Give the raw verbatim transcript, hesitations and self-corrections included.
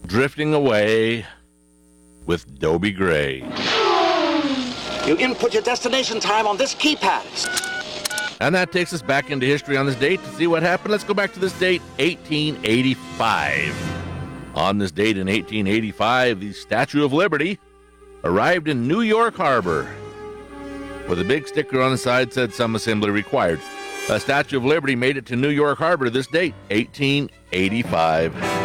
Drifting Away with Dobie Gray. You input your destination time on this keypad. And that takes us back into history on this date to see what happened. Let's go back to this date, eighteen eighty-five. On this date in eighteen eighty-five, the Statue of Liberty arrived in New York Harbor with a big sticker on the side said some assembly required. The Statue of Liberty made it to New York Harbor this date, eighteen eighty-five.